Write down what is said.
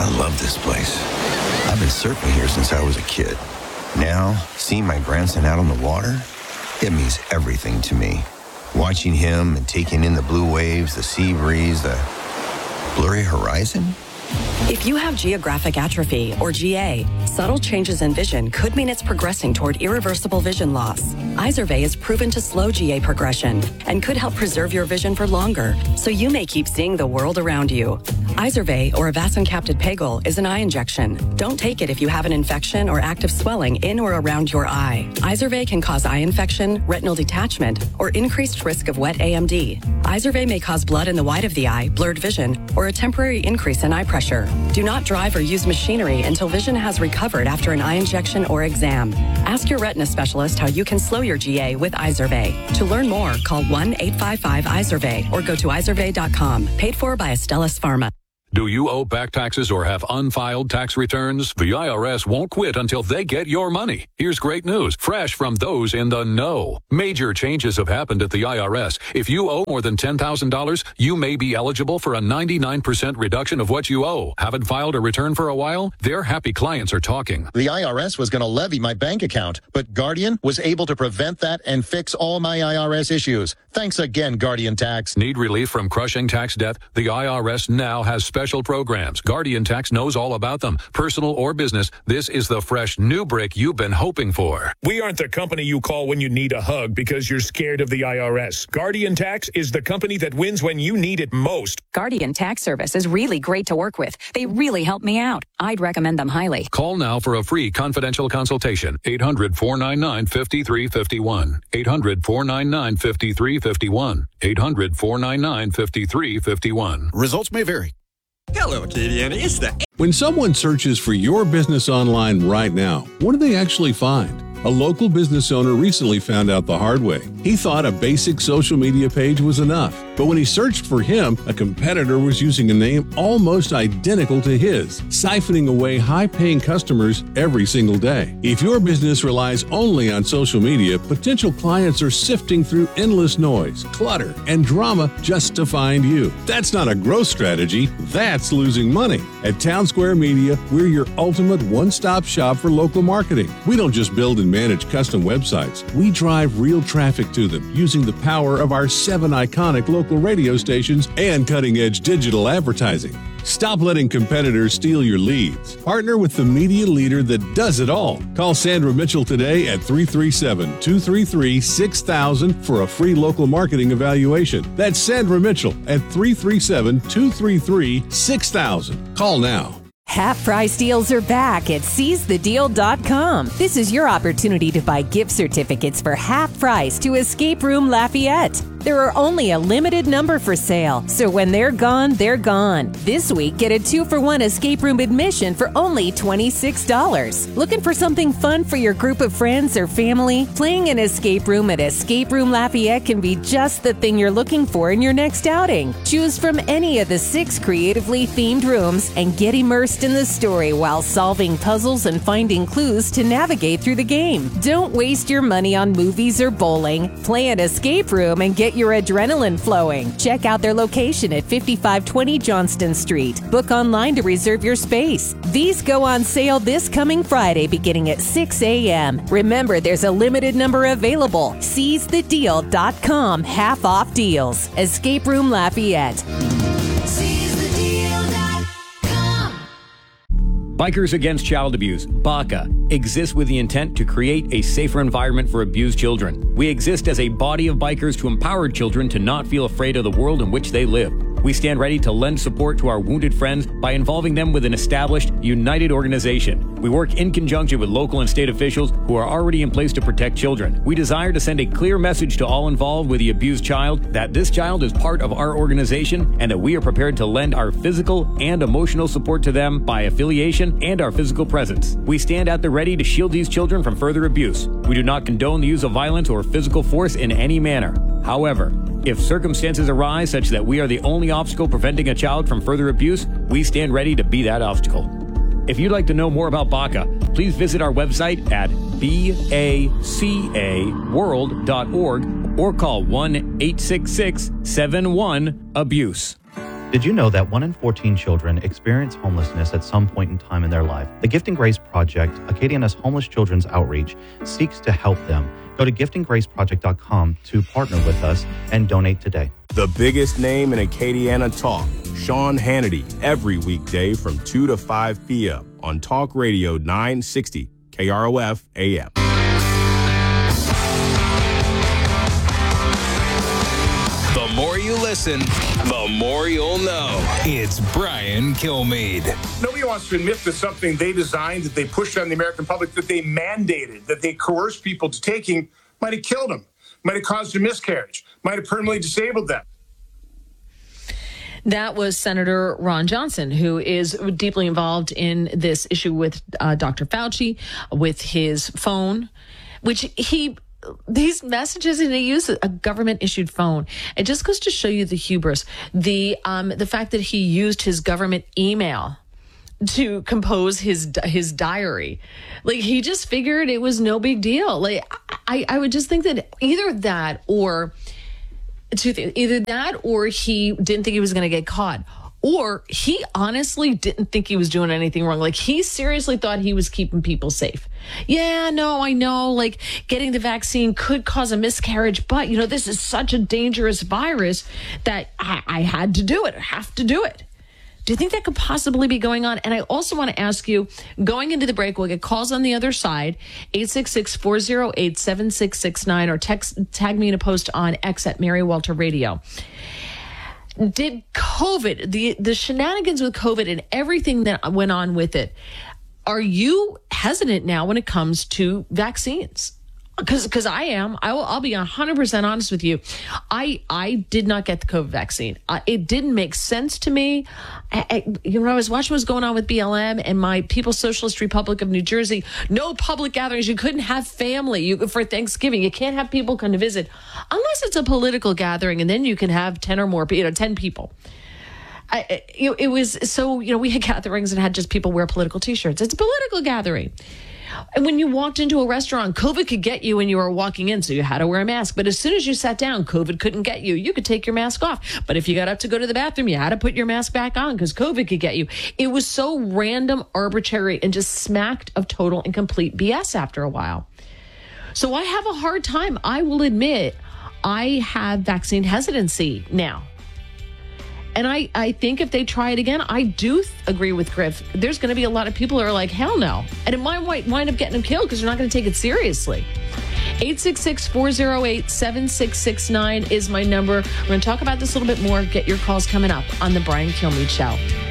I love this place. I've been surfing here since I was a kid. Now, seeing my grandson out on the water, it means everything to me. Watching him and taking in the blue waves, the sea breeze, the blurry horizon. If you have geographic atrophy, or GA, subtle changes in vision could mean it's progressing toward irreversible vision loss. Izervay is proven to slow GA progression and could help preserve your vision for longer, so you may keep seeing the world around you. Izervay, or avacincaptad pegol, is an eye injection. Don't take it if you have an infection or active swelling in or around your eye. Izervay can cause eye infection, retinal detachment, or increased risk of wet AMD. Izervay may cause blood in the white of the eye, blurred vision, or a temporary increase in eye pressure. Do not drive or use machinery until vision has recovered after an eye injection or exam. Ask your retina specialist how you can slow your GA with Izervay. To learn more, call 1-855-IZERVAY or go to izervay.com. Paid for by Astellas Pharma. Do you owe back taxes or have unfiled tax returns? The IRS won't quit until they get your money. Here's great news, fresh from those in the know. Major changes have happened at the IRS. If you owe more than $10,000, you may be eligible for a 99% reduction of what you owe. Haven't filed a return for a while? Their happy clients are talking. The IRS was going to levy my bank account, but Guardian was able to prevent that and fix all my IRS issues. Thanks again, Guardian Tax. Need relief from crushing tax debt? The IRS now has special programs. Guardian Tax knows all about them. Personal or business, this is the fresh new brick you've been hoping for. We aren't the company you call when you need a hug because you're scared of the IRS. Guardian Tax is the company that wins when you need it most. Guardian Tax Service is really great to work with. They really help me out. I'd recommend them highly. Call now for a free confidential consultation. 800-499-5351. 800-499-5351. 800-499-5351. Results may vary. Hello, Katie. It's the... When someone searches for your business online right now, what do they actually find? A local business owner recently found out the hard way. He thought a basic social media page was enough, but when he searched for him, a competitor was using a name almost identical to his, siphoning away high-paying customers every single day. If your business relies only on social media, potential clients are sifting through endless noise, clutter, and drama just to find you. That's not a growth strategy, that's losing money. At Town Square Media, we're your ultimate one-stop shop for local marketing. We don't just build and manage custom websites. We drive real traffic to them using the power of our 7 iconic local radio stations and cutting-edge digital advertising. Stop letting competitors steal your leads. Partner with the media leader that does it all. Call Sandra Mitchell today at 337-233-6000 for a free local marketing evaluation. That's Sandra Mitchell at 337-233-6000. Call now. Half-price deals are back at SeizeTheDeal.com. This is your opportunity to buy gift certificates for half price to Escape Room Lafayette. There are only a limited number for sale, so when they're gone, they're gone. This week, get a 2-for-1 escape room admission for only $26. Looking for something fun for your group of friends or family? Playing an escape room at Escape Room Lafayette can be just the thing you're looking for in your next outing. Choose from any of the 6 creatively themed rooms and get immersed in the story while solving puzzles and finding clues to navigate through the game. Don't waste your money on movies or bowling. Play an escape room and get your adrenaline flowing. Check out their location at 5520 Johnston Street. Book online to reserve your space. These go on sale this coming Friday beginning at 6 a.m. Remember, there's a limited number available. SeizeTheDeal.com half-off deals. Escape Room Lafayette. Bikers Against Child Abuse, BACA, exists with the intent to create a safer environment for abused children. We exist as a body of bikers to empower children to not feel afraid of the world in which they live. We stand ready to lend support to our wounded friends by involving them with an established, united organization. We work in conjunction with local and state officials who are already in place to protect children. We desire to send a clear message to all involved with the abused child that this child is part of our organization and that we are prepared to lend our physical and emotional support to them by affiliation and our physical presence. We stand at the ready to shield these children from further abuse. We do not condone the use of violence or physical force in any manner. However, if circumstances arise such that we are the only obstacle preventing a child from further abuse, we stand ready to be that obstacle. If you'd like to know more about BACA, please visit our website at bacaworld.org or call 1-866-71-ABUSE. Did you know that 1 in 14 children experience homelessness at some point in time in their life? The Gift and Grace Project, Acadiana's homeless children's outreach, seeks to help them. Go to giftandgraceproject.com to partner with us and donate today. The biggest name in Acadiana talk, Sean Hannity, every weekday from 2 to 5 p.m. on Talk Radio 960 KROF AM. The more you listen, the more you'll know. It's Brian Kilmeade. Nobody wants to admit that something they designed, that they pushed on the American public, that they mandated, that they coerced people to taking, might have killed them, might have caused a miscarriage, might have permanently disabled them. That was Senator Ron Johnson, who is deeply involved in this issue with Dr. Fauci, with his phone, which these messages, and he used a government-issued phone. It just goes to show you the hubris, the fact that he used his government email to compose his diary. Like, he just figured it was no big deal. Like, I would just think that either that or he didn't think he was going to get caught, or he honestly didn't think he was doing anything wrong. Like, he seriously thought he was keeping people safe. Yeah, no, I know, like, getting the vaccine could cause a miscarriage, but, this is such a dangerous virus that I had to do it. I have to do it. Do you think that could possibly be going on? And I also want to ask you, going into the break, we'll get calls on the other side, 866-408-7669, or tag me in a post on X at Mary Walter Radio. Did COVID, the shenanigans with COVID and everything that went on with it, are you hesitant now when it comes to vaccines? Because I am. I'll be 100% honest with you. I did not get the COVID vaccine. It didn't make sense to me. I was watching what's going on with BLM and my People's Socialist Republic of New Jersey. No public gatherings. You couldn't have family for Thanksgiving. You can't have people come to visit unless it's a political gathering, and then you can have 10 or more, 10 people. It was so, we had gatherings and had just people wear political T-shirts. It's a political gathering. And when you walked into a restaurant, COVID could get you when you were walking in, so you had to wear a mask. But as soon as you sat down, COVID couldn't get you. You could take your mask off. But if you got up to go to the bathroom, you had to put your mask back on because COVID could get you. It was so random, arbitrary, and just smacked of total and complete BS after a while. So I have a hard time. I will admit I have vaccine hesitancy now. And I think if they try it again, I do agree with Griff. There's going to be a lot of people who are like, hell no. And it might wind up getting them killed because they're not going to take it seriously. 866-408-7669 is my number. We're going to talk about this a little bit more. Get your calls coming up on The Brian Kilmeade Show.